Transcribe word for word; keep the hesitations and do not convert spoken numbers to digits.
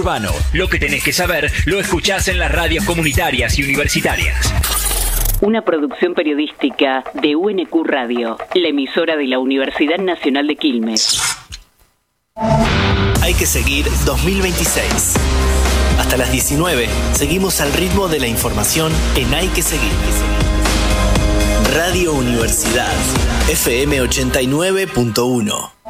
Urbano. Lo que tenés que saber lo escuchás en las radios comunitarias y universitarias. Una producción periodística de U N Q Radio, la emisora de la Universidad Nacional de Quilmes. Hay que seguir dos mil veintiséis. Hasta las diecinueve seguimos al ritmo de la información en Hay que seguir. Radio Universidad, F M ochenta y nueve punto uno.